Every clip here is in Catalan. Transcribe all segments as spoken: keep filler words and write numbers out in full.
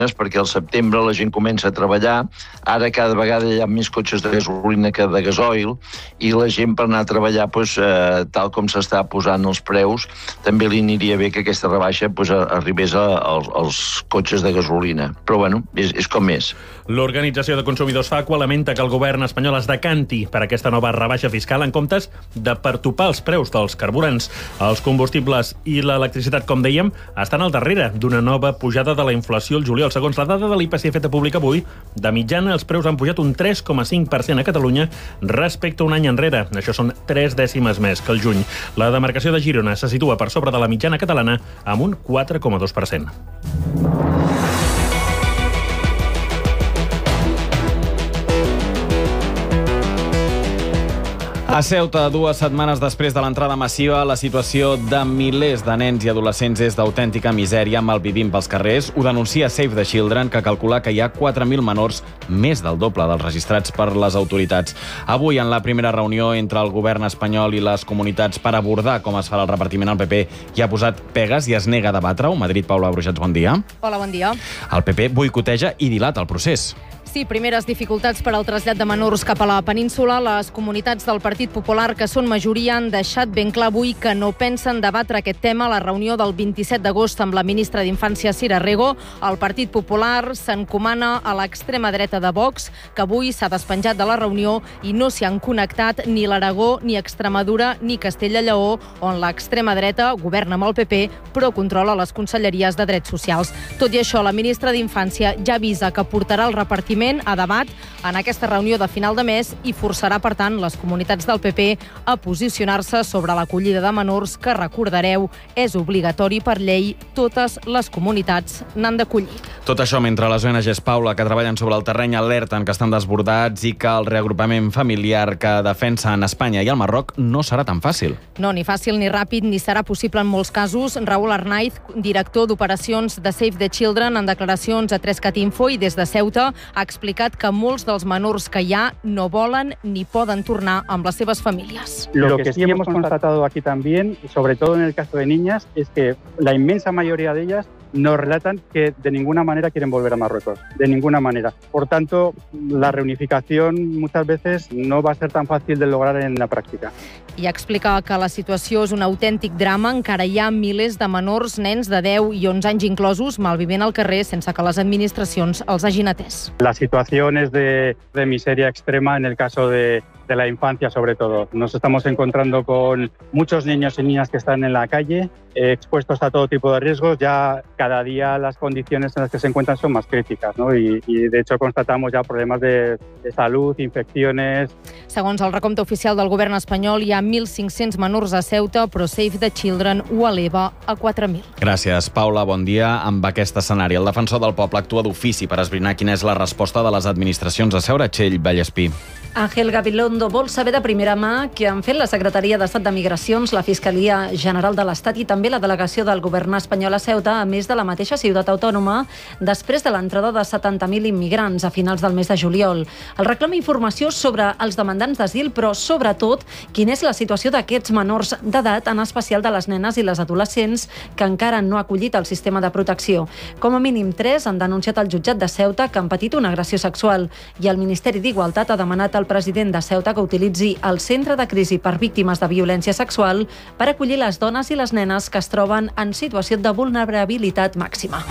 perquè al setembre la gent comença a treballar, ara cada vegada hi ha més cotxes de gasolina que de gasoil, i la gent per anar a treballar, doncs, eh, tal com s'està posant els preus, també li aniria bé que aquesta rebaixa doncs, arribés a, als, als cotxes de gasolina. Però bueno, és, és com és. L'Organització de Consumidors Facua lamenta que el govern espanyol es decanti per aquesta nova rebaixa fiscal en comptes de pertopar els preus dels carburants. Els combustibles i l'electricitat, com dèiem, estan al darrere d'una nova pujada de la inflació al juliol. Segons la dada de l'I P C feta pública avui, de mitjana els preus han pujat un tres coma cinc per cent a Catalunya respecte a un any enrere. Això són tres dècimes més que el juny. La demarcació de Girona se situa per sobre de la mitjana catalana amb un quatre coma dos per cent. A Ceuta, dues setmanes després de l'entrada massiva, la situació de milers de nens i adolescents és d'autèntica misèria, malvivint pels carrers. Ho denuncia Save the Children, que calcula que hi ha quatre mil menors, més del doble dels registrats per les autoritats. Avui, en la primera reunió entre el govern espanyol i les comunitats per abordar com es farà el repartiment, el P P hi ha posat pegues i es nega a debatre-ho. Madrid, Paula Brujats, bon dia. Hola, bon dia. El P P boicoteja i dilata el procés. Sí, primeres dificultats per al trasllat de menors cap a la península. Les comunitats del Partit Popular, que són majoria, han deixat ben clar avui que no pensen debatre aquest tema a la reunió del vint-i-set d'agost amb la ministra d'Infància, Sira Rego. El Partit Popular s'encomana a l'extrema dreta de Vox, que avui s'ha despenjat de la reunió i no s'hi han connectat ni l'Aragó, ni Extremadura, ni Castella i Lleó, on l'extrema dreta governa amb el P P, però controla les conselleries de drets socials. Tot i això, la ministra d'Infància ja avisa que portarà el repartiment a debat en aquesta reunió de final de mes i forçarà, per tant, les comunitats del P P a posicionar-se sobre l'acollida de menors, que, recordareu, és obligatori per llei. Totes les comunitats n'han d'acollir. Tot això mentre les O N Ges, Paula, que treballen sobre el terreny, alerten que estan desbordats i que el reagrupament familiar que defensen Espanya i el Marroc no serà tan fàcil. No, ni fàcil ni ràpid, ni serà possible en molts casos. Raül Arnaiz, director d'operacions de Save the Children, en declaracions a tres cat info i des de Ceuta, ha explicat que molts dels menors que hi ha no volen ni poden tornar amb les seves famílies. Lo que sí hemos constatado aquí también, y sobre todo en el caso de niñas, es que la inmensa mayoría de ellas nos relatan que de ninguna manera quieren volver a Marruecos, de ninguna manera. Por tanto, la reunificación muchas veces no va a ser tan fácil de lograr en la práctica. I explica que la situació és un autèntic drama. Encara hi ha milers de menors, nens de deu i onze anys inclosos, malvivint al carrer sense que les administracions els hagin atès. La situación es de, de miseria extrema en el caso de, de la infancia, sobre todo. Nos estamos encontrando con muchos niños y niñas que están en la calle, eh, expuestos a todo tipo de riesgos. Ya cada día las condiciones en las que se encuentran son más críticas, ¿no? Y, y de hecho constatamos ya problemas de, de salud, infecciones. Segons el recompte oficial del govern espanyol, hi ha mil cinc-cents menors a Ceuta, però Save the Children ho eleva a quatre mil. Gràcies, Paula. Bon dia. Amb aquest escenari, el defensor del poble actua d'ofici per esbrinar quina és la resposta de les administracions. A Seure, Txell, Vallespí. Ángel Gabilondo vol saber de primera mà què han fet la Secretaria d'Estat de Migracions, la Fiscalia General de l'Estat i també la delegació del govern espanyol a Ceuta, a més de la mateixa ciutat autònoma, després de l'entrada de setanta mil immigrants a finals del mes de juliol. El reclama informació sobre els demandants d'asil, però sobretot quina és la situació d'aquests menors d'edat, en especial de les nenes i les adolescents que encara no ha acollit el sistema de protecció. Com a mínim tres han denunciat al jutjat de Ceuta que han patit una agressió sexual i el Ministeri d'Igualtat ha demanat al president de Ceuta que utilitzi el centre de crisi per víctimes de violència sexual per acollir les dones i les nenes que es troben en situació de vulnerabilitat màxima.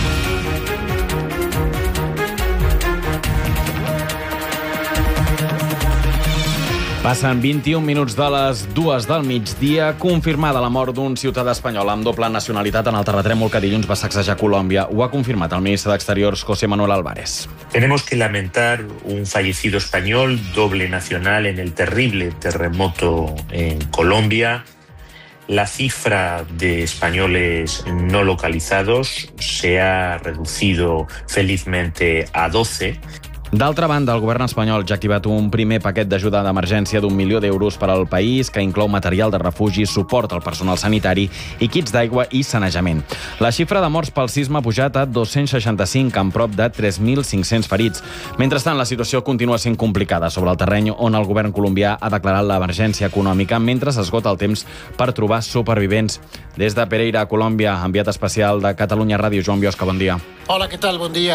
Passen vint-i-un minuts de les dues del migdia. Confirmada la mort d'un ciutadà espanyol amb doble nacionalitat en el terratrèmol que dilluns va sacsejar Colòmbia. Ho ha confirmat el ministre d'Exteriors, José Manuel Álvarez. Tenemos que lamentar un fallecido español, doble nacional, en el terrible terremoto en Colombia. La cifra de españoles no localizados se ha reducido felizmente a doce. D'altra banda, el govern espanyol ja ha activat un primer paquet d'ajuda d'emergència d'un milió d'euros per al país, que inclou material de refugi, suport al personal sanitari i kits d'aigua i sanejament. La xifra de morts pel sisme ha pujat a dos-cents seixanta-cinc, amb prop de tres mil cinc-cents ferits. Mentrestant, la situació continua sent complicada sobre el terreny on el govern colombià ha declarat l'emergència econòmica mentre s'esgota el temps per trobar supervivents. Des de Pereira, Colòmbia, enviat especial de Catalunya Ràdio, Joan Biosca, bon dia. Hola, què tal? Bon dia.